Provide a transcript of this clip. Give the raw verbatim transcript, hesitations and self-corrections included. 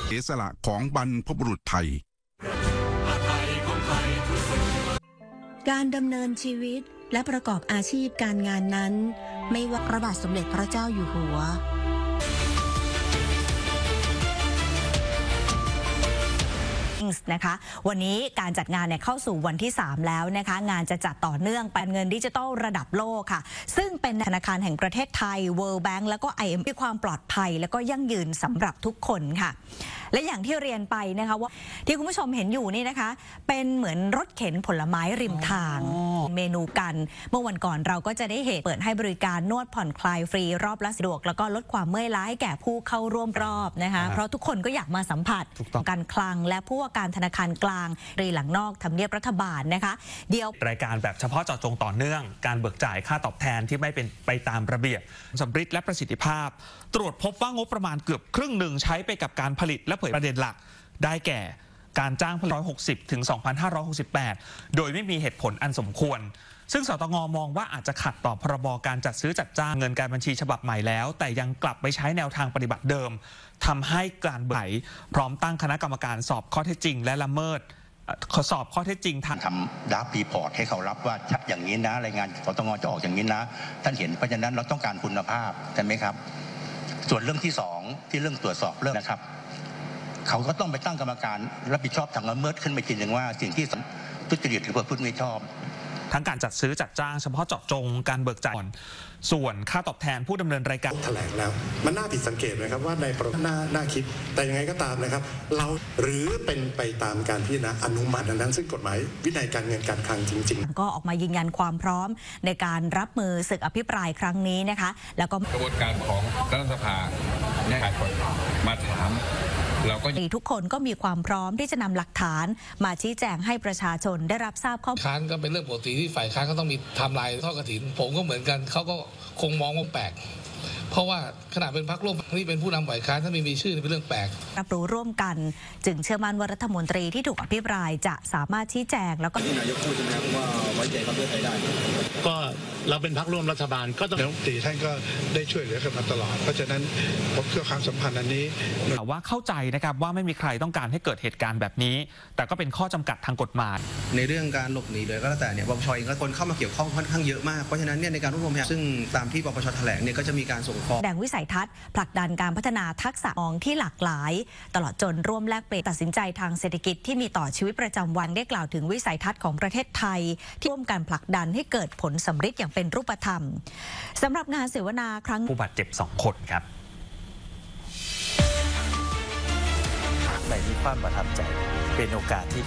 เสียสละของบรรพบุรุษไทยการดำเนินชีวิตและประกอบอาชีพการงานนั้นไม่ว่าพระบาทสมเด็จพระเจ้าอยู่หัวนะคะวันนี้การจัดงานเนี่ยเข้าสู่วันที่สามแล้วนะคะงานจะจัดต่อเนื่องเป็นเงินดิจิทัลระดับโลกค่ะซึ่งเป็นธนาคารแห่งประเทศไทย World Bank แล้วก็ ไอ เอ็ม เอฟ มีความปลอดภัยแล้วก็ยั่งยืนสำหรับทุกคนค่ะและอย่างที่เรียนไปนะคะว่าที่คุณผู้ชมเห็นอยู่นี่นะคะเป็นเหมือนรถเข็นผลไม้ริมทางเมนูกันเมื่อวันก่อนเราก็จะได้เห็นเปิดให้บริการนวดผ่อนคลายฟรีรอบละสะดวกแล้วก็ลดความเมื่อยล้าให้แก่ผู้เข้าร่วมรอบนะคะเพราะทุกคนก็อยากมาสัมผัสการคลังและผู้ว่าการธนาคารกลางรีหลังนอกทำเนียบรัฐบาลนะคะเดียวรายการแบบเฉพาะเจาะจงต่อเนื่องการเบิกจ่ายค่าตอบแทนที่ไม่เป็นไปตามระเบียบสำริดและประสิทธิภาพตรวจพบว่างบประมาณเกือบครึ่งหนึ่งใช้ไปกับการผลิตและเผยประเด็นหลักได้แก่การจ้างผลิตหนึ่งร้อยหกสิบถึง สองพันห้าร้อยหกสิบแปด โดยไม่มีเหตุผลอันสมควรซึ่งสตง.มองว่าอาจจะขัดต่อพรบการจัดซื้อจัดจ้างเงินการบัญชีฉบับใหม่แล้วแต่ยังกลับไปใช้แนวทางปฏิบัติเดิมทำให้การเบิกพร้อมตั้งคณะกรรมการสอบข้อเท็จจริงและละเมิดสอบข้อเท็จจริงทำทำดับรีพอร์ตให้เขารับว่าอย่างนี้นะรายงานสตง.จะออกอย่างนี้นะท่านเห็นเพราะฉะนั้นเราต้องการคุณภาพใช่ไหมครับส่วนเรื่องที่สองที่เรื่องตรวจสอบเรื่องนะครับเขาก็ต้องไปตั้งกรรมการรับผิดชอบทางละเมิดขึ้นไปทีหนึ่งว่าสิ่งที่ทุจริตหรือประพฤติมิชอบทั้งการจัดซื้อจัดจ้างเฉพาะเจาะจงการเบิกจ่ายส่วนค่าตอบแทนผู้ดำเนินรายการแถลงแล้วมันน่าผิดสังเกตนะครับว่าในประน่าน่าคิดแต่ยังไงก็ตามนะครับเราหรือเป็นไปตามการพิจารณาอนุมัติดังนั้นซึ่งกฎหมายวินัยการเงินการคลังจริงๆก็ออกมายืนยันความพร้อมในการรับมือศึกอภิปรายครั้งนี้นะคะแล้วก็กระบวนการของรัฐสภาเนี่ยมาถามเราก็ทุกคนก็มีความพร้อมที่จะนำหลักฐานมาชี้แจงให้ประชาชนได้รับทราบข้อมูลค้านก็เป็นเรื่องปกติที่ฝ่ายค้านก็ต้องมีไทม์ไลน์ทอดกฐินผมก็เหมือนกันเขาก็คงมองว่าแปลกเพราะว่าขณะเป็นพรรคร่วมที่เป็นผู้นำฝ่ายค้านถ้าไม่มีชื่อเป็นเรื่องแปลกรับรู้ร่วมกันจึงเชื่อมั่นว่ารัฐมนตรีที่ถูกอภิปรายจะสามารถชี้แจงแล้วก็ที่นายกพูดใช่ไหมครับว่าไว้ใจเขาเพื่อไทยได้ก็เราเป็นพรรคร่วมรัฐบาลก็ต้องรัฐมนตรีท่านก็ได้ช่วยเหลือกันมาตลอดเพราะฉะนั้นผมเชื่อความสัมพันธ์อันนี้แต่ว่าเข้าใจนะครับว่าไม่มีใครต้องการให้เกิดเหตุการณ์แบบนี้แต่ก็เป็นข้อจำกัดทางกฎหมายในเรื่องการหลบหนีเลยก็แล้วแต่เนี่ยปปชเองก็คนเข้ามาเกี่ยวข้องค่อนข้างเยอะมากเพราะฉะนั้นเนี่ยในการรวบรวมพยานซึ่งตามที่ปปชแถลงเนี่ยก็จะมีการส่งฟ้องแสดงวิสัยทัศน์ผลักดันการพัฒนาทักษะมองที่หลากหลายตลอดจนร่วมแลกเปลี่ยนตัดสินใจทางเศรษฐกิจที่มีต่อชีวิตประจำวันได้กล่าวถึงวิสัยทัศน์ของประเทศไทยที่ร่วมกันผลักดันให้เกิดผลสำฤทธิ์อย่างเป็นรูปธรรมสำหรับงานเสวนาครั้งผู้บาดเจ็บสองคนครับในมีความประทับใจเป็นโอกาสที่